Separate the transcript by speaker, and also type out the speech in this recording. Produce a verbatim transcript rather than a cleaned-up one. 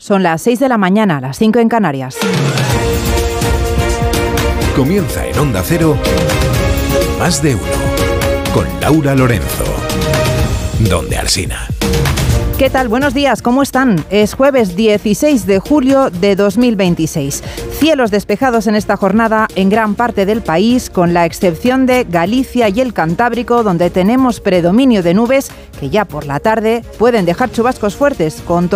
Speaker 1: Son las seis de la mañana, las cinco en Canarias.
Speaker 2: Comienza en Onda Cero, Más de Uno, con Laura Lorenzo. Donde Alsina.
Speaker 1: ¿Qué tal? Buenos días, ¿cómo están? Es jueves dieciséis de julio de dos mil veintiséis. Cielos despejados en esta jornada en gran parte del país, con la excepción de Galicia y el Cantábrico, donde tenemos predominio de nubes que ya por la tarde pueden dejar chubascos fuertes con